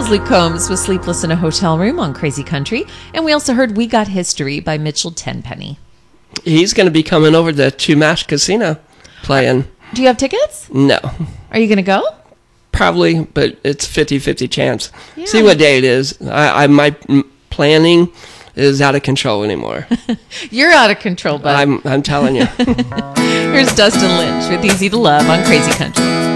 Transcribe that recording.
Luke Combs with Sleepless in a Hotel Room on Crazy Country. And we also heard We Got History by Mitchell Tenpenny. He's going to be coming over to Chumash Casino playing. Do you have tickets? No. Are you going to go? Probably, but it's 50-50 chance. Yeah. See what day it is. My planning is out of control anymore. You're out of control, bud. I'm telling you. Here's Dustin Lynch with Easy to Love on Crazy Country.